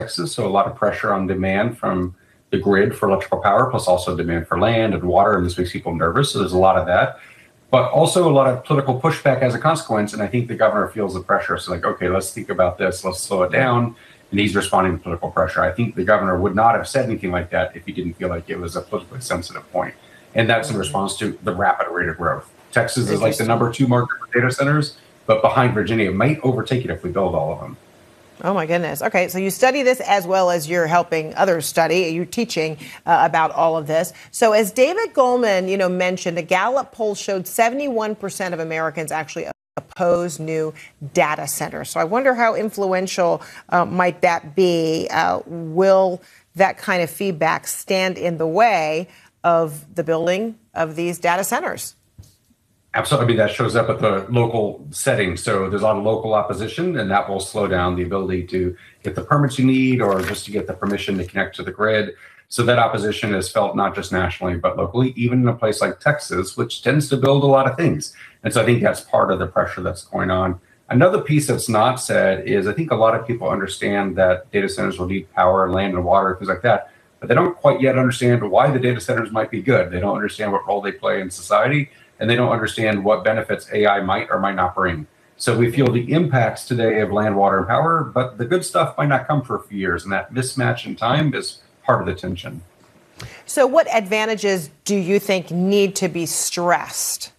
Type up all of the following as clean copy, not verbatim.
Texas, so a lot of pressure on demand from the grid for electrical power, plus also demand for land and water, and this makes people nervous. So there's a lot of that, but also a lot of political pushback as a consequence. And I think the governor feels the pressure. So like, okay, let's think about this, let's slow it down. And he's responding to political pressure. I think the governor would not have said anything like that if he didn't feel like it was a politically sensitive point. And that's in response to the rapid rate of growth. Texas is like the #2 market for data centers, but behind Virginia. It might overtake it if we build all of them. Oh, my goodness. Okay, so you study this as well as you're helping others study. You're teaching about all of this. So as David Goldman, mentioned, a Gallup poll showed 71% of Americans actually oppose new data centers. So I wonder how influential might that be? Will that kind of feedback stand in the way of the building of these data centers? Absolutely. I mean, that shows up at the local setting. So there's a lot of local opposition, and that will slow down the ability to get the permits you need or just to get the permission to connect to the grid. So that opposition is felt not just nationally, but locally, even in a place like Texas, which tends to build a lot of things. And so I think that's part of the pressure that's going on. Another piece that's not said is I think a lot of people understand that data centers will need power, land, and water, things like that, but they don't quite yet understand why the data centers might be good. They don't understand what role they play in society, and they don't understand what benefits AI might or might not bring. So we feel the impacts today of land, water, and power, but the good stuff might not come for a few years, and that mismatch in time is part of the tension. So what advantages do you think need to be stressed?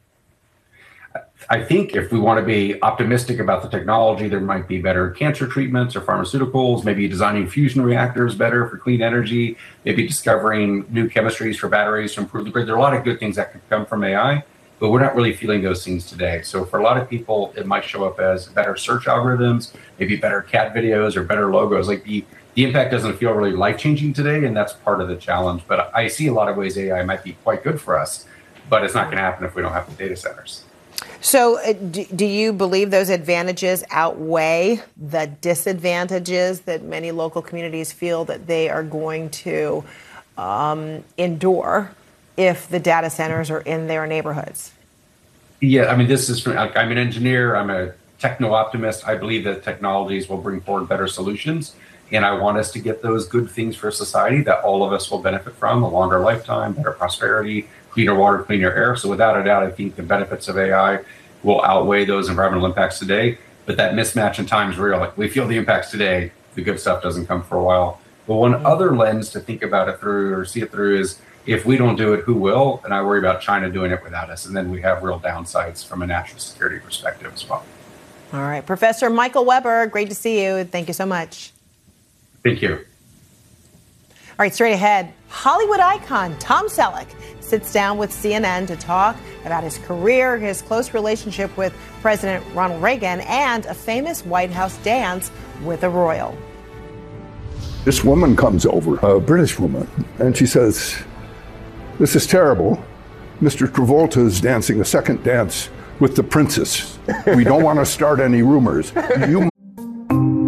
I think if we want to be optimistic about the technology, there might be better cancer treatments or pharmaceuticals, maybe designing fusion reactors better for clean energy, maybe discovering new chemistries for batteries to improve the grid. There are a lot of good things that could come from AI, but we're not really feeling those things today. So for a lot of people, it might show up as better search algorithms, maybe better cat videos or better logos. Like the impact doesn't feel really life-changing today, and that's part of the challenge. But I see a lot of ways AI might be quite good for us, but it's not going to happen if we don't have the data centers. So do you believe those advantages outweigh the disadvantages that many local communities feel that they are going to endure if the data centers are in their neighborhoods? Yeah, I mean, I'm an engineer, I'm a techno-optimist. I believe that technologies will bring forward better solutions, and I want us to get those good things for society that all of us will benefit from: a longer lifetime, better prosperity, cleaner water, cleaner air. So without a doubt, I think the benefits of AI will outweigh those environmental impacts today. But that mismatch in time is real. Like, we feel the impacts today, the good stuff doesn't come for a while. But one other lens to think about it through or see it through is if we don't do it, who will? And I worry about China doing it without us. And then we have real downsides from a national security perspective as well. All right. Professor Michael Weber, great to see you. Thank you so much. Thank you. All right, straight ahead, Hollywood icon Tom Selleck sits down with CNN to talk about his career, his close relationship with President Ronald Reagan, and a famous White House dance with a royal. This woman comes over, a British woman, and she says, "This is terrible. Mr. Travolta is dancing a second dance with the princess. We don't want to start any rumors. You